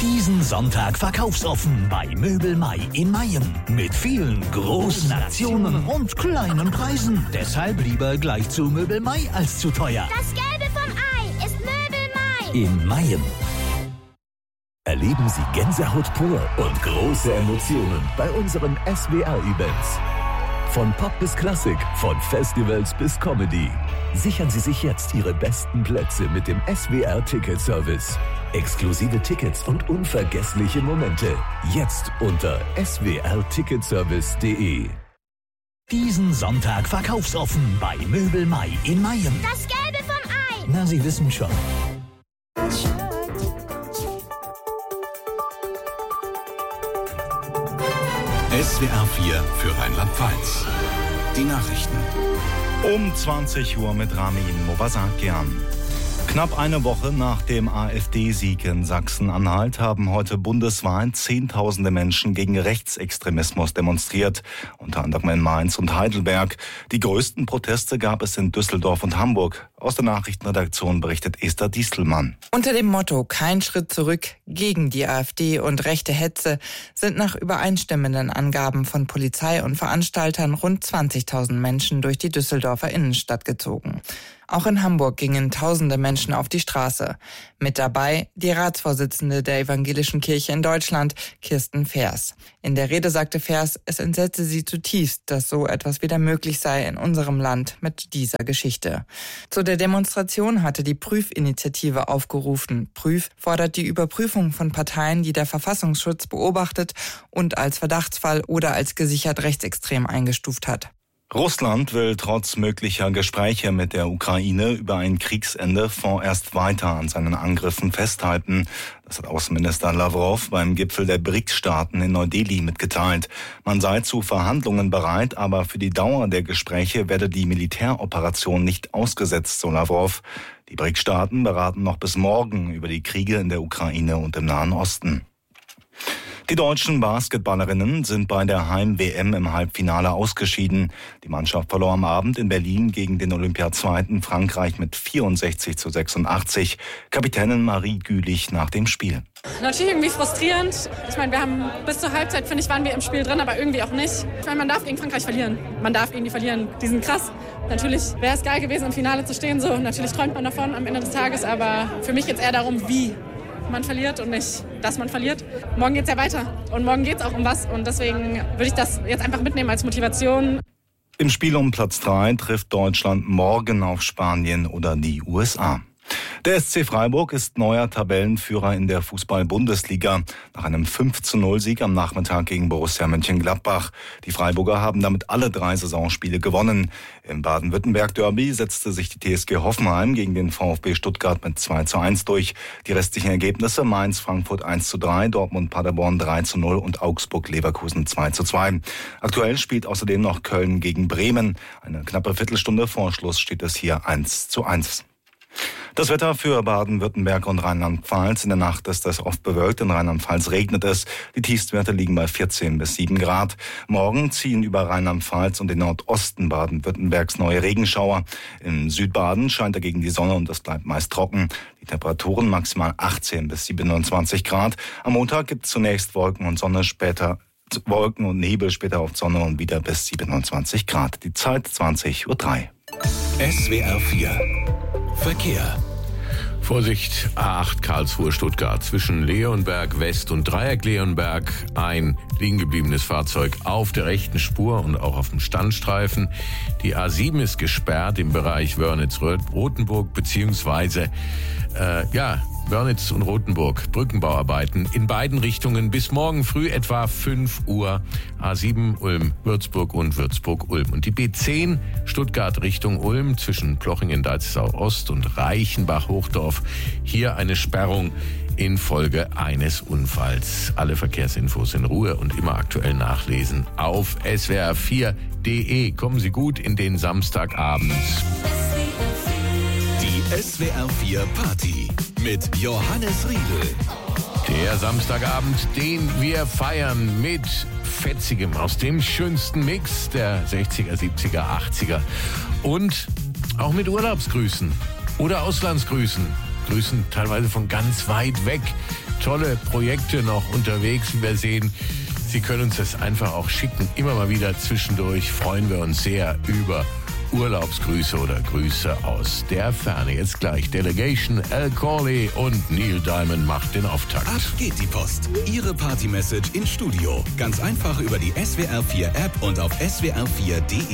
Diesen Sonntag verkaufsoffen bei Möbel Mai in Mayen. Mit vielen großen Aktionen und kleinen Preisen. Deshalb lieber gleich zu Möbel Mai als zu teuer. Das Gelbe vom Ei ist Möbel Mai. In Mayen. Erleben Sie Gänsehaut pur und große Emotionen bei unseren SWR-Events. Von Pop bis Klassik, von Festivals bis Comedy. Sichern Sie sich jetzt Ihre besten Plätze mit dem SWR-Ticket-Service. Exklusive Tickets und unvergessliche Momente. Jetzt unter swrticketservice.de. Diesen Sonntag verkaufsoffen bei Möbel Mai in Mayen. Das Gelbe vom Ei. Na, Sie wissen schon. SWR 4 für Rheinland-Pfalz. Die Nachrichten. Um 20 Uhr mit Ramin Mobasakian. Knapp eine Woche nach dem AfD-Sieg in Sachsen-Anhalt haben heute bundesweit Zehntausende Menschen gegen Rechtsextremismus demonstriert, unter anderem in Mainz und Heidelberg. Die größten Proteste gab es in Düsseldorf und Hamburg. Aus der Nachrichtenredaktion berichtet Esther Diestelmann. Unter dem Motto „Kein Schritt zurück gegen die AfD und rechte Hetze" sind nach übereinstimmenden Angaben von Polizei und Veranstaltern rund 20.000 Menschen durch die Düsseldorfer Innenstadt gezogen. Auch in Hamburg gingen tausende Menschen auf die Straße. Mit dabei die Ratsvorsitzende der Evangelischen Kirche in Deutschland, Kirsten Fers. In der Rede sagte Fers, es entsetze sie zutiefst, dass so etwas wieder möglich sei in unserem Land mit dieser Geschichte. Zu der Demonstration hatte die Prüfinitiative aufgerufen. Prüf fordert die Überprüfung von Parteien, die der Verfassungsschutz beobachtet und als Verdachtsfall oder als gesichert rechtsextrem eingestuft hat. Russland will trotz möglicher Gespräche mit der Ukraine über ein Kriegsende vorerst weiter an seinen Angriffen festhalten. Das hat Außenminister Lavrov beim Gipfel der BRICS-Staaten in Neu-Delhi mitgeteilt. Man sei zu Verhandlungen bereit, aber für die Dauer der Gespräche werde die Militäroperation nicht ausgesetzt, so Lavrov. Die BRICS-Staaten beraten noch bis morgen über die Kriege in der Ukraine und im Nahen Osten. Die deutschen Basketballerinnen sind bei der Heim-WM im Halbfinale ausgeschieden. Die Mannschaft verlor am Abend in Berlin gegen den Olympiazweiten Frankreich mit 64-86. Kapitänin Marie Gülich nach dem Spiel. Natürlich irgendwie frustrierend. Ich meine, wir haben bis zur Halbzeit, finde ich, waren wir im Spiel drin, aber irgendwie auch nicht. Ich meine, man darf gegen Frankreich verlieren. Man darf gegen die verlieren. Die sind krass. Natürlich wäre es geil gewesen, im Finale zu stehen. So, natürlich träumt man davon am Ende des Tages, aber für mich geht es eher darum, wie man verliert und nicht, dass man verliert. Morgen geht's ja weiter und morgen geht's auch um was und deswegen würde ich das jetzt einfach mitnehmen als Motivation. Im Spiel um Platz 3 trifft Deutschland morgen auf Spanien oder die USA. Der SC Freiburg ist neuer Tabellenführer in der Fußball-Bundesliga nach einem 5-0-Sieg am Nachmittag gegen Borussia Mönchengladbach. Die Freiburger haben damit alle 3 Saisonspiele gewonnen. Im Baden-Württemberg-Derby setzte sich die TSG Hoffenheim gegen den VfB Stuttgart mit 2-1 durch. Die restlichen Ergebnisse: Mainz-Frankfurt 1-3, Dortmund-Paderborn 3-0 und Augsburg-Leverkusen 2-2. Aktuell spielt außerdem noch Köln gegen Bremen. Eine knappe Viertelstunde vor Schluss steht es hier 1-1. Das Wetter für Baden-Württemberg und Rheinland-Pfalz. In der Nacht ist es oft bewölkt, in Rheinland-Pfalz regnet es. Die Tiefstwerte liegen bei 14 bis 7 Grad. Morgen ziehen über Rheinland-Pfalz und den Nordosten Baden-Württembergs neue Regenschauer. Im Südbaden scheint dagegen die Sonne und es bleibt meist trocken. Die Temperaturen maximal 18 bis 27 Grad. Am Montag gibt es zunächst Wolken und Sonne, später Wolken und Nebel, später auf Sonne und wieder bis 27 Grad. Die Zeit 20:03 Uhr. SWR 4 Verkehr. Vorsicht, A8 Karlsruhe-Stuttgart zwischen Leonberg West und Dreieck Leonberg. Ein liegen gebliebenes Fahrzeug auf der rechten Spur und auch auf dem Standstreifen. Die A7 ist gesperrt im Bereich Wörnitz-Rotenburg beziehungsweise Wörnitz und Rotenburg, Brückenbauarbeiten in beiden Richtungen bis morgen früh etwa 5 Uhr. A7 Ulm-Würzburg und Würzburg-Ulm. Und die B10 Stuttgart Richtung Ulm zwischen Plochingen-Deitzau-Ost und Reichenbach-Hochdorf. Hier eine Sperrung infolge eines Unfalls. Alle Verkehrsinfos in Ruhe und immer aktuell nachlesen auf swr4.de. Kommen Sie gut in den Samstagabend. Die SWR 4 Party mit Johannes Riedel. Der Samstagabend, den wir feiern mit Fetzigem aus dem schönsten Mix der 60er, 70er, 80er und auch mit Urlaubsgrüßen oder Auslandsgrüßen. grüßen teilweise von ganz weit weg. Tolle Projekte noch unterwegs, wie wir sehen. Sie können uns das einfach auch schicken. Immer mal wieder zwischendurch freuen wir uns sehr über Urlaubsgrüße oder Grüße aus der Ferne. Jetzt gleich Delegation, Al Corley und Neil Diamond macht den Auftakt. Ab geht die Post. Ihre Party-Message ins Studio. Ganz einfach über die SWR 4 App und auf swr4.de.